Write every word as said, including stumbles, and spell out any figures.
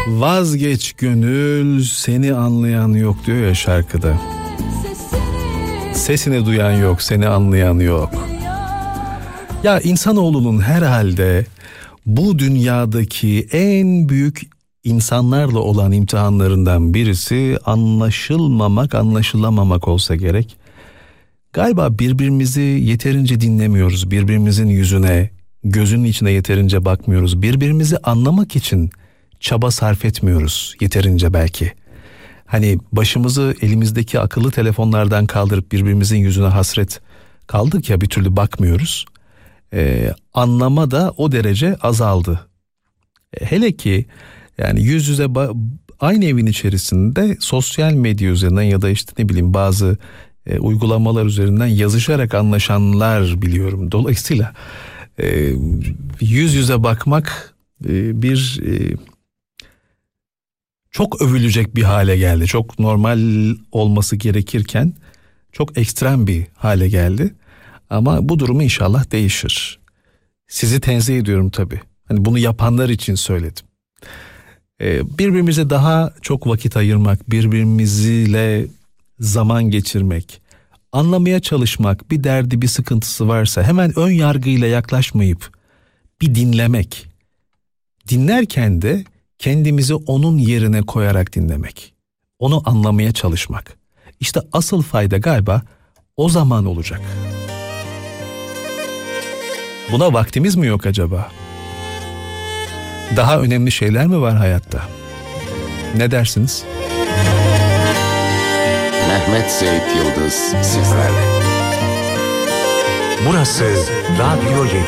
Vazgeç gönül, seni anlayan yok diyor ya şarkıda. Sesini duyan yok, seni anlayan yok. Ya insanoğlunun herhalde bu dünyadaki en büyük insanlarla olan imtihanlarından birisi anlaşılmamak, anlaşılamamak olsa gerek. Galiba birbirimizi yeterince dinlemiyoruz, birbirimizin yüzüne, gözünün içine yeterince bakmıyoruz, birbirimizi anlamak için çaba sarf etmiyoruz yeterince belki. Hani başımızı elimizdeki akıllı telefonlardan kaldırıp birbirimizin yüzüne hasret kaldık ya, bir türlü bakmıyoruz. Ee, anlama da o derece azaldı. Hele ki yani yüz yüze ba- aynı evin içerisinde sosyal medya üzerinden ya da işte ne bileyim bazı e, uygulamalar üzerinden yazışarak anlaşanlar biliyorum. Dolayısıyla e, yüz yüze bakmak e, bir e, çok övülecek bir hale geldi. Çok normal olması gerekirken çok ekstrem bir hale geldi. Ama bu durumu inşallah değişir. Sizi tenzih ediyorum tabii. Hani bunu yapanlar için söyledim. Ee, birbirimize daha çok vakit ayırmak, birbirimizle zaman geçirmek, anlamaya çalışmak, bir derdi, bir sıkıntısı varsa hemen ön yargıyla yaklaşmayıp bir dinlemek. Dinlerken de kendimizi onun yerine koyarak dinlemek. Onu anlamaya çalışmak. İşte asıl fayda galiba o zaman olacak. Buna vaktimiz mi yok acaba? Daha önemli şeyler mi var hayatta? Ne dersiniz? Mehmet Seyit Yıldız sizlerle. Burası Radyo yedi.